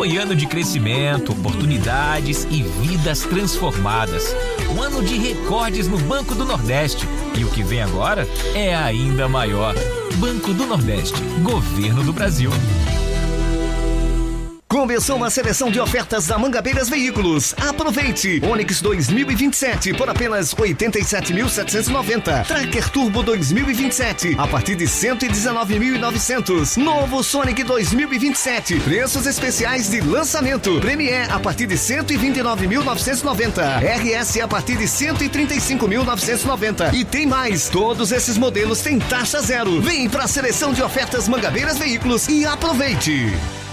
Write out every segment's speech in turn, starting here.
Foi ano de crescimento, oportunidades e vidas transformadas. Um ano de recordes no Banco do Nordeste. E o que vem agora é ainda maior. Banco do Nordeste, Governo do Brasil. Começou uma seleção de ofertas da Mangabeiras Veículos. Aproveite! Onix 2027 por apenas R$ 87.790. Tracker Turbo 2027 a partir de R$ 119.900. Novo Sonic 2027. Preços especiais de lançamento. Premier a partir de R$ 129.990. RS a partir de R$ 135.990. E tem mais. Todos esses modelos têm taxa zero. Vem para a seleção de ofertas Mangabeiras Veículos e aproveite!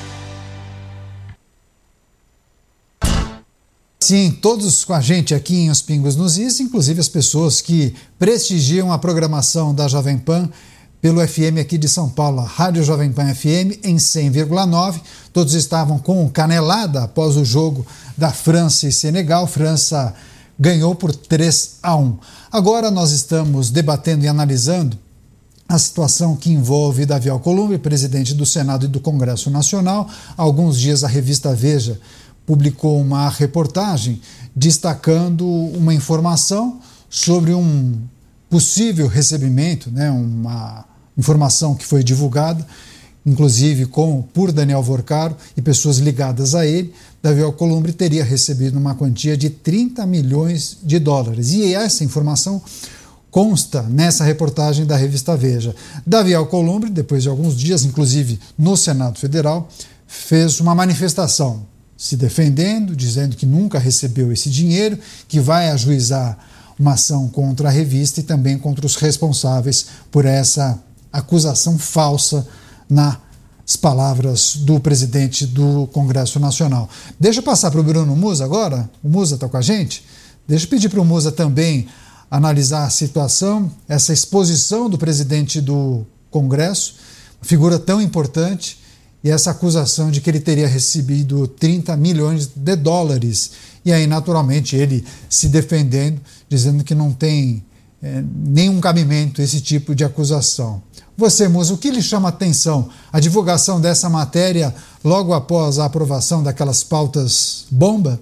Sim, todos com a gente aqui em Os Pingos nos Is, inclusive as pessoas que prestigiam a programação da Jovem Pan pelo FM aqui de São Paulo, a Rádio Jovem Pan FM em 100,9. Todos estavam com canelada após o jogo da França e Senegal. França ganhou por 3-1. Agora nós estamos debatendo e analisando a situação que envolve Davi Alcolumbre, presidente do Senado e do Congresso Nacional. Há alguns dias a revista Veja publicou uma reportagem destacando uma informação sobre um possível recebimento, uma informação que foi divulgada, inclusive por Daniel Vorcaro e pessoas ligadas a ele. Davi Alcolumbre teria recebido uma quantia de $30 milhões. E essa informação consta nessa reportagem da revista Veja. Davi Alcolumbre, depois de alguns dias, inclusive no Senado Federal, fez uma manifestação se defendendo, dizendo que nunca recebeu esse dinheiro, que vai ajuizar uma ação contra a revista e também contra os responsáveis por essa acusação falsa nas palavras do presidente do Congresso Nacional. Deixa eu passar para o Bruno Musa agora. O Musa está com a gente. Deixa eu pedir para o Musa também analisar a situação, essa exposição do presidente do Congresso, figura tão importante, e essa acusação de que ele teria recebido $30 milhões. E aí, naturalmente, ele se defendendo, dizendo que não tem nenhum cabimento esse tipo de acusação. Você, Musa, o que lhe chama a atenção? A divulgação dessa matéria logo após a aprovação daquelas pautas bomba?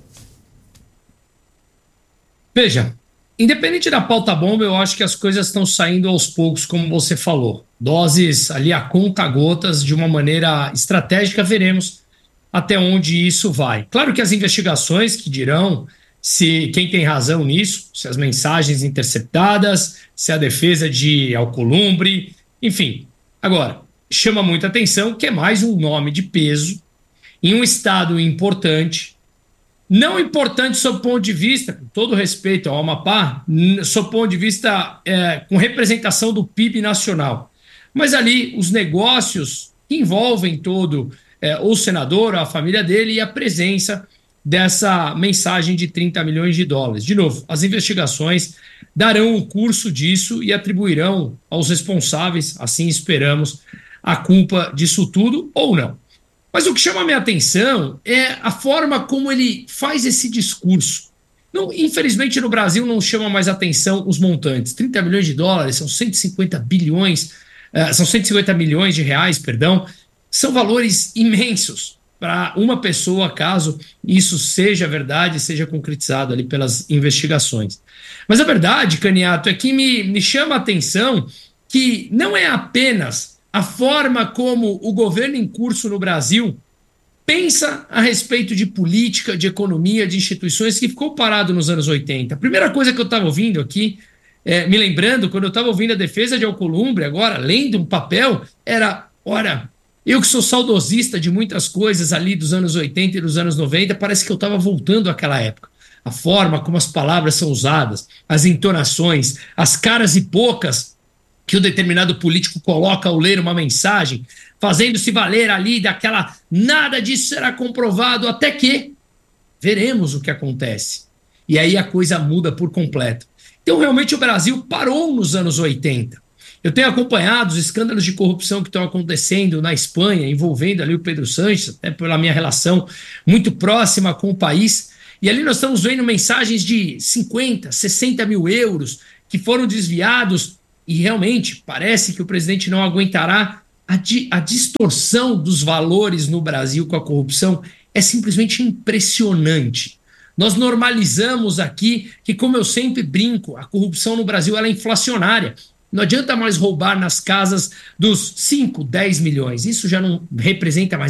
Veja, independente da pauta bomba, eu acho que as coisas estão saindo aos poucos, como você falou. Doses ali a conta-gotas, de uma maneira estratégica, veremos até onde isso vai. Claro que as investigações que dirão se quem tem razão nisso, se as mensagens interceptadas, se a defesa de Alcolumbre, enfim. Agora, chama muita atenção que é mais um nome de peso em um estado importante, não importante sob o ponto de vista, com todo respeito ao Amapá, sob o ponto de vista com representação do PIB nacional. Mas ali os negócios que envolvem todo o senador, a família dele e a presença dessa mensagem de $30 milhões. De novo, as investigações darão o curso disso e atribuirão aos responsáveis, assim esperamos, a culpa disso tudo ou não. Mas o que chama a minha atenção é a forma como ele faz esse discurso. Não, infelizmente, no Brasil não chama mais atenção os montantes. $30 milhões são 150 bilhões, são 150 milhões de reais, perdão. São valores imensos para uma pessoa, caso isso seja verdade, seja concretizado ali pelas investigações. Mas a verdade, Caniato, é que me chama a atenção que não é apenas a forma como o governo em curso no Brasil pensa a respeito de política, de economia, de instituições, que ficou parado nos anos 80. A primeira coisa que eu estava ouvindo aqui, me lembrando, quando eu estava ouvindo a defesa de Alcolumbre, agora, lendo um papel, era, ora, eu que sou saudosista de muitas coisas ali dos anos 80 e dos anos 90, parece que eu estava voltando àquela época. A forma como as palavras são usadas, as entonações, as caras e bocas que o determinado político coloca ao ler uma mensagem, fazendo-se valer ali daquela nada disso será comprovado, até que veremos o que acontece. E aí a coisa muda por completo. Então, realmente, o Brasil parou nos anos 80. Eu tenho acompanhado os escândalos de corrupção que estão acontecendo na Espanha, envolvendo ali o Pedro Sánchez, até pela minha relação muito próxima com o país. E ali nós estamos vendo mensagens de 50, 60 mil euros que foram desviados. E realmente parece que o presidente não aguentará a distorção dos valores no Brasil com a corrupção é simplesmente impressionante. Nós normalizamos aqui que, como eu sempre brinco, a corrupção no Brasil ela é inflacionária. Não adianta mais roubar nas casas dos 5, 10 milhões. Isso já não representa mais